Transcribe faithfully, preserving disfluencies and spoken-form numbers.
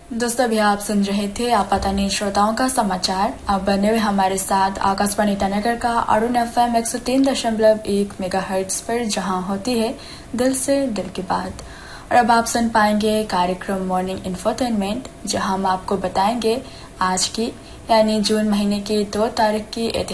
दोस्तों अभी आप सुन रहे थे आपातनी श्रोताओं का समाचार। आप बने हुए हमारे साथ आकाशवाणी ईटानगर का अरुण एफ एम एक सौ तीन दशमलव एक मेगा हर्ट्ज पर, जहां होती है दिल से दिल की बात। और अब आप सुन पाएंगे कार्यक्रम मॉर्निंग इंफोटेनमेंट, जहां हम आपको बताएंगे आज की यानी जून महीने की दो तारीख की